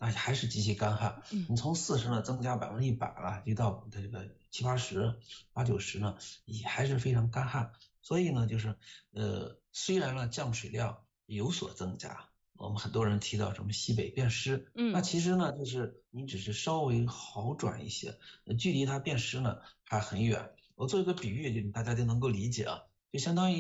那还是极其干旱。你从40呢增加100%了，就到这个70、80、80、90呢，也还是非常干旱。所以呢，就是虽然呢降水量有所增加，我们很多人提到什么西北变湿，那其实呢就是你只是稍微好转一些，距离它变湿呢还很远。我做一个比喻，就大家就能够理解啊，就相当于